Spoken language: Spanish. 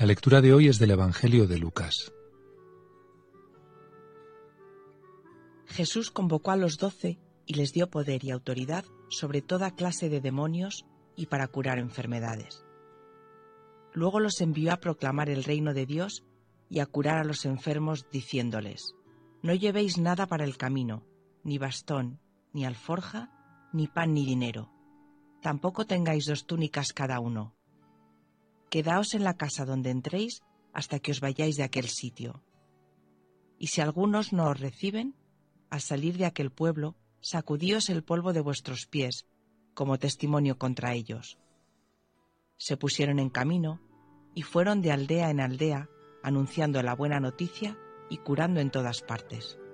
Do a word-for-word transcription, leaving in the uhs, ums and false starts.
La lectura de hoy es del Evangelio de Lucas. Jesús convocó a los doce y les dio poder y autoridad sobre toda clase de demonios y para curar enfermedades. Luego los envió a proclamar el reino de Dios y a curar a los enfermos, diciéndoles: No llevéis nada para el camino, ni bastón, ni alforja, ni pan ni dinero. Tampoco tengáis dos túnicas cada uno. Quedaos en la casa donde entréis hasta que os vayáis de aquel sitio. Y si algunos no os reciben, al salir de aquel pueblo, sacudíos el polvo de vuestros pies, como testimonio contra ellos. Se pusieron en camino y fueron de aldea en aldea, anunciando la buena noticia y curando en todas partes.